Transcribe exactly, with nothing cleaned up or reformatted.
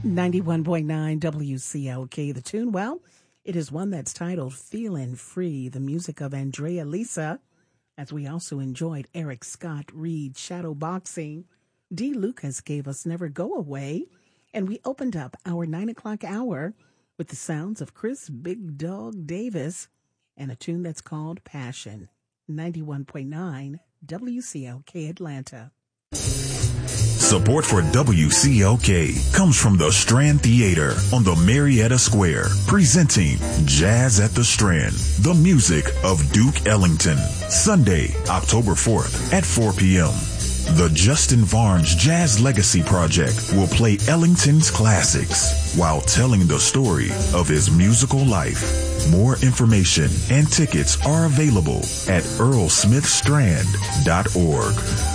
ninety-one point nine W C L K. The tune, well, it is one that's titled Feeling Free, the music of Andrea Lisa, as we also enjoyed Eric Scott Reed, Shadow Boxing. D. Lucas gave us Never Go Away, and we opened up our nine o'clock hour with the sounds of Chris Big Dog Davis and a tune that's called Passion. ninety-one point nine W C L K Atlanta. Support for W C L K comes from the Strand Theater on the Marietta Square, presenting Jazz at the Strand, the music of Duke Ellington, Sunday, October fourth at four p.m. The Justin Varnes Jazz Legacy Project will play Ellington's classics while telling the story of his musical life. More information and tickets are available at earl smith strand dot org.